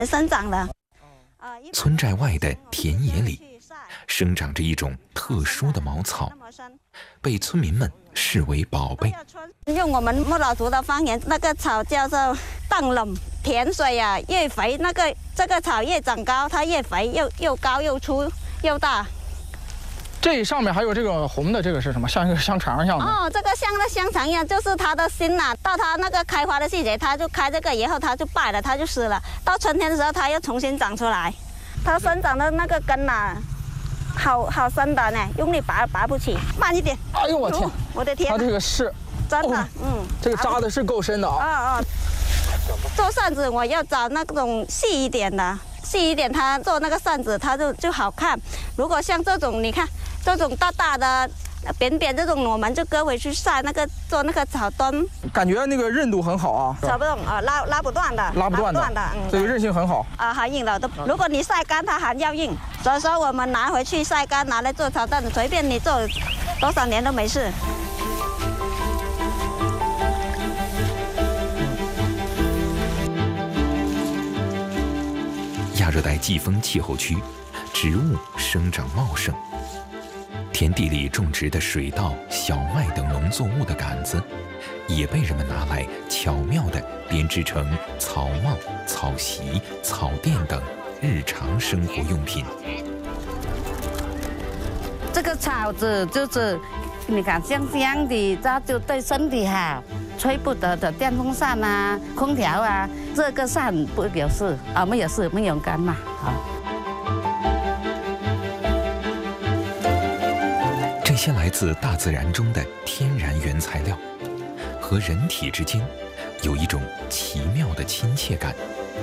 生长了。 村寨外的田野里，生长着一种特殊的茅草，被村民们视为宝贝。 用我们木老族的方言，那个草叫做荡冷，田水啊越肥，这个草越长高，它越肥，又高又粗又大。 这上面还有这个红的，这个是什么？像一个香肠一样的。 哦，这个像那香肠一样，就是它的心呐、到它那个开花的季节，它就开这个，以后它就败了，它就湿了。到春天的时候，它又重新长出来。它生长的那个根呐、好深的呢，用力拔不起，慢一点。 哎呦我天！ 我的天！ 它这个是真的， 这个扎的是够深的啊。 做扇子我要找那种细一点的，它做那个扇子它就好看。如果像这种，你看这种大大的、扁扁这种，我们就割回去晒做那个草墩。 感觉那个韧度很好啊， 扯不动啊，拉不断的， 这个韧性很好啊，很硬的。如果你晒干，它还要硬。所以说我们拿回去晒干，拿来做草凳，随便你做多少年都没事。 亚热带季风气候区，植物生长茂盛。田地里种植的水稻、小麦等农作物的杆子，也被人们拿来巧妙地编织成草帽、草席、草垫等日常生活用品。 这个草子就是你看香香的，它就对身体好。吹不得的电风扇啊、空调啊，这个扇不有事啊，没有事，没有干嘛啊。 这些来自大自然中的天然原材料，和人体之间有一种奇妙的亲切感。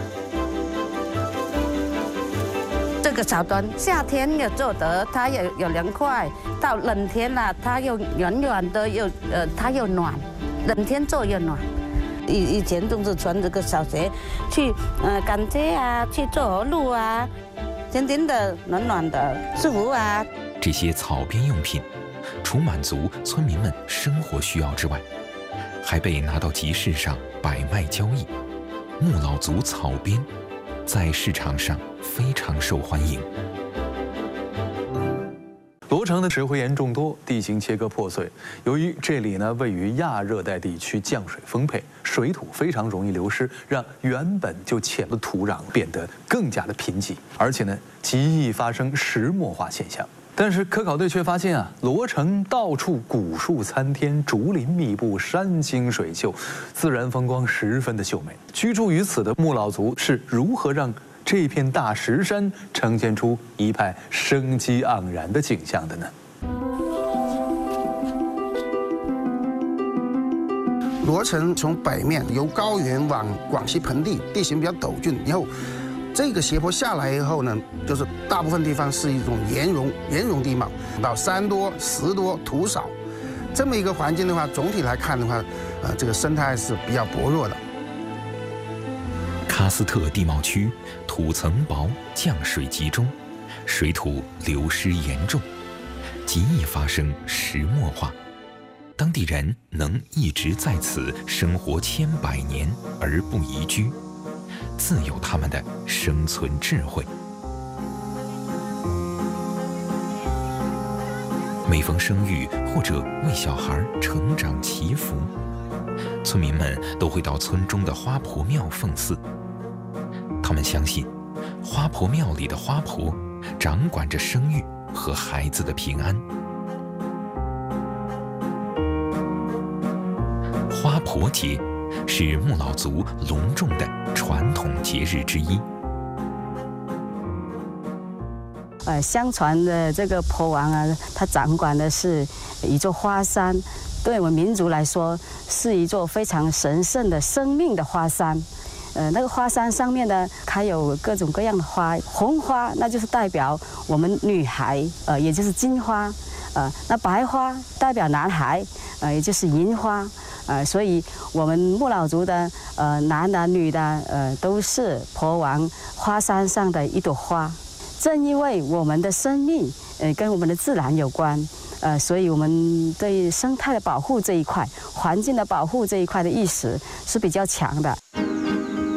这个草墩夏天又做得它有凉快，到冷天了它又软软的，它又暖。冷天做又暖，以前都是穿这个小鞋去赶街啊，去做活路啊，甜甜的、暖暖的，舒服啊。 这些草编用品，除满足村民们生活需要之外，还被拿到集市上摆卖交易。木老族草编在市场上非常受欢迎。 罗城的石灰岩众多，地形切割破碎。由于这里呢位于亚热带地区，降水丰沛，水土非常容易流失，让原本就浅的土壤变得更加的贫瘠，而且呢极易发生石墨化现象。但是科考队却发现啊，罗城到处古树参天，竹林密布，山清水秀，自然风光十分的秀美。居住于此的木老族是如何让这片大石山呈现出一派生机盎然的景象的呢？ 罗城从北面由高原往广西盆地，地形比较陡峻，以后这个斜坡下来以后呢，就是大部分地方是一种岩溶地貌，到山多石多土少，这么一个环境的话，总体来看的话，这个生态是比较薄弱的。 喀斯特地貌区土层薄，降水集中，水土流失严重，极易发生石墨化。当地人能一直在此生活千百年而不移居，自有他们的生存智慧。每逢生育或者为小孩成长祈福，村民们都会到村中的花婆庙奉祀。他们相信，花婆庙里的花婆掌管着生育和孩子的平安。花婆节是木老族隆重的传统节日之一。 相传的这个婆王啊，他掌管的是一座花山，对我们民族来说，是一座非常神圣的生命的花山。那个花山上面呢，还有各种各样的花，红花那就是代表我们女孩，也就是金花，那白花代表男孩，也就是银花，所以我们木老族的男的女的，都是婆王花山上的一朵花。正因为我们的生命，跟我们的自然有关，所以我们对生态的保护这一块、环境的保护这一块的意识是比较强的。